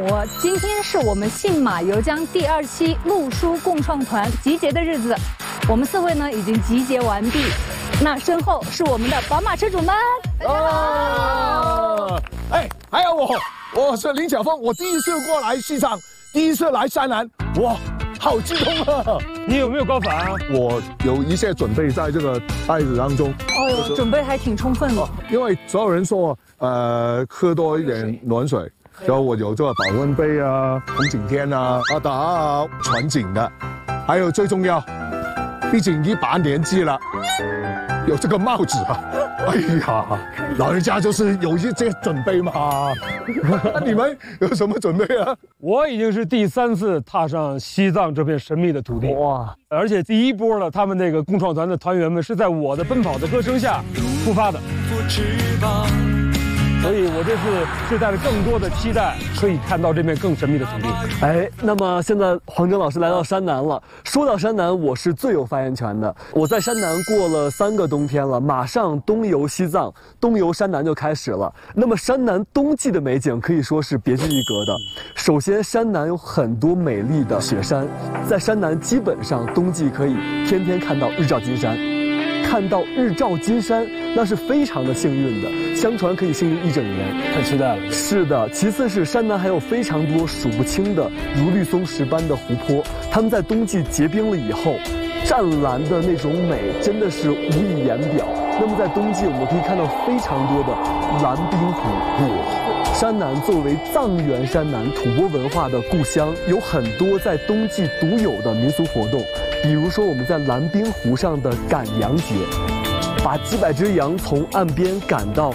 我，今天是我们信马由缰第2期陆书共创团集结的日子，我们4位呢已经集结完毕。那身后是我们的宝马车主们，大家好。 哎，还有我是林晓峰，我第一次过来西藏，第一次来山南，哇，好激动啊！ 你有没有高反啊？ 我有一些准备在这个袋子当中。 哦哟，准备还挺充分的。 因为所有人说，喝多一点暖水，然后我有这个保温杯啊、红景天啊、打全景的，还有最重要，毕竟一把年纪了，有这个帽子啊。哎呀，老人家就是有一些准备嘛。那你们有什么准备啊？ 我已经是第3次踏上西藏这片神秘的土地，哇！而且第一波的他们那个共创团的团员们是在我的奔跑的歌声下出发的，所以我这次是带着更多的期待，可以看到这片更神秘的土地。 哎，那么现在黄峥老师来到山南了。说到山南，我是最有发言权的。我在山南过了3个冬天了，马上东游西藏、东游山南就开始了。那么山南冬季的美景可以说是别具一格的。首先，山南有很多美丽的雪山，在山南基本上冬季可以天天看到日照金山。看到日照金山，那是非常的幸运的，相传可以幸运1整年， 太期待了。 是的，其次是山南还有非常多数不清的如绿松石般的湖泊，它们在冬季结冰了以后，湛蓝的那种美真的是无以言表。那么在冬季，我们可以看到非常多的蓝冰湖。山南作为藏原山南吐蕃文化的故乡，有很多在冬季独有的民俗活动，比如说我们在蓝冰湖上的赶羊节，把几百只羊从岸边赶到